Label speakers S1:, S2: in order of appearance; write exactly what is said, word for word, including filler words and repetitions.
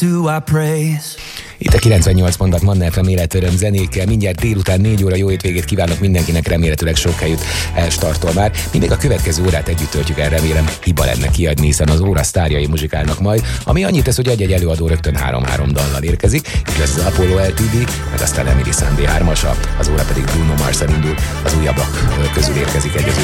S1: do I praise.
S2: Itt a kilencvennyolc pont Manna ef em életöröm zenékkel. Mindjárt délután négy óra, jó hétvégét kívánok mindenkinek, remélhetőleg sok helyütt elstartol már. Mindig a következő órát együtt töltjük el, remélem hiba lenne kiadni, hiszen az óra sztárjai muzsikálnak majd, ami annyit tesz, hogy egy-egy előadó rögtön három-három dallal érkezik. Itt lesz az Apollo el té dé, meg aztán Emily Sandé hármasa, az óra pedig Bruno Mars-en indul, az újabbak közül érkezik egy az